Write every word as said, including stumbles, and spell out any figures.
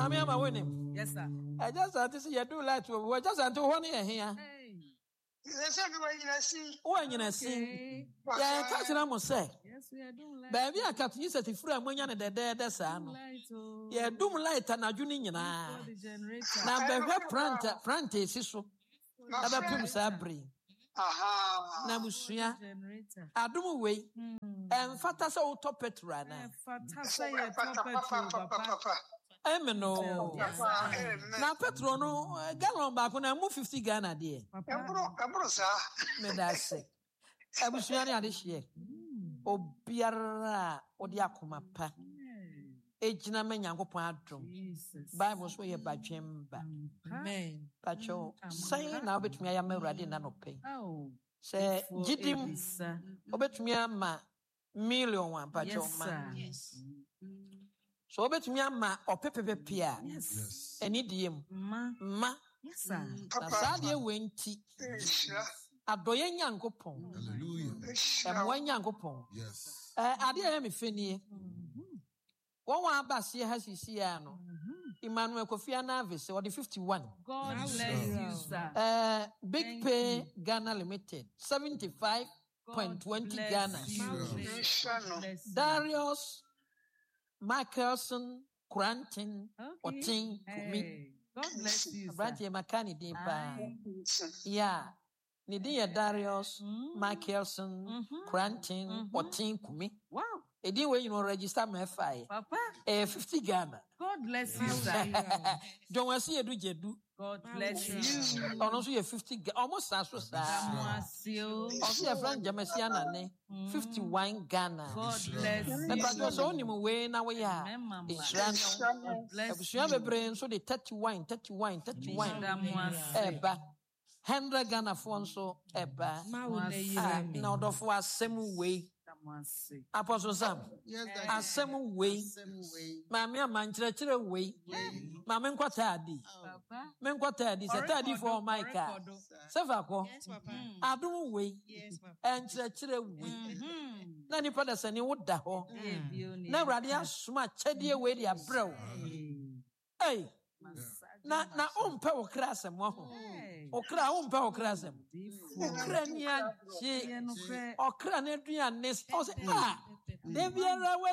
Mammy, I'm a winning. Yes, sir. I just had to see you do like to we just had to one year here. There's everywhere you see. When you see, yeah, catch it, I must say. Yes, we are doing like Baby, I can't use it if I'm when you're the dead, that's yeah, doom light and a junior. Now, the front, front is so. Other people sabri. Aha. Namusia. I don't wait. And Fatasa or top petra now. Fatasa, top petra. Emeno. Now Petrono, gallon back when I move fifty Ghana, dear. May I say? I was really this year. O Biara, O Diakumapa. Ejina menyango padrum. Bible so ye bachemba. Amen. Pacho say now bet me am ready na no pay. Oh. Say gidim obet me ama million one pacho ma. Yes. So obet me ama opepepe pia. Yes. Eni diem ma ma. Yes sir. Sa de wenti. Adoye nyankopon. Hallelujah. Emwa nyankopon. Yes. Eh ade ya me fenie. One one bass here has his no. Emmanuel Kofi Anavis or the fifty-one. God bless you, sir. Uh, Big Pay Ghana Limited, seventy-five point two zero Ghana. Darius Michelson Qurantin Otin Kumi. God bless you, sir. Brother Makani Dimpa. Yeah. Nidia Darius Michelson Qurantin Otin Kumi. Wow. E di we you know register my file. Papa. Eh fifty Ghana. God bless you, sir. Don't want see edu jedu. God bless you. Ono so ye fifty almost as so sa. Also your friend Jamesia na fifty-one Ghana. God bless you. Na ba so oni mu we na we ya. God bless you. Abusuya bebre so de thirty-one thirty-one thirty-one. Eba. one hundred Ghana for nso eba. Na odofo asem we. Apostle Sam. Yes, asem we. Mami amanchire we. Mami nkwata adi. Me nkwata adi se tadi for Micah. Sefa ko. Adum we. Enchire we. Na nipa da sani woda ho. Na awrade asoma chede we dia brew. Hey. Na na umpe okra asem ho. Okra umpe okra asem. Okra ni aje. Okra na aduane. O se ah. De biara